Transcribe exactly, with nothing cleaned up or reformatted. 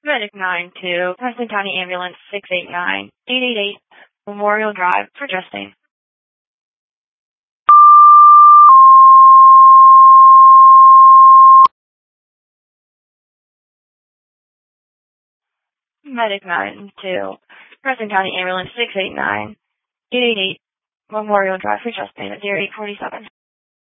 Medic nine two, Preston County Ambulance six eight nine, eight eight eight, Memorial Drive for Justine. Medic nine two, Preston County Ambulance six eight nine, eight eight eight, Memorial Drive for Justine at zero eight four seven.